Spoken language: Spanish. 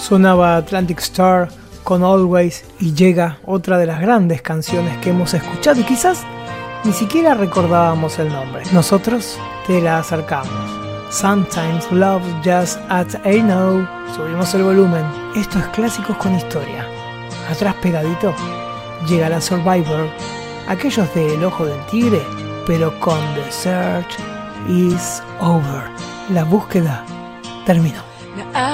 Sonaba Atlantic Starr con Always y llega otra de las grandes canciones que hemos escuchado y quizás ni siquiera recordábamos el nombre. Nosotros te la acercamos. Sometimes Love Just as I Know. Subimos el volumen. Esto es Clásicos con Historia. Atrás pegadito llegará Survivor, aquellos de El Ojo del Tigre, pero con The Search is Over. La búsqueda terminó.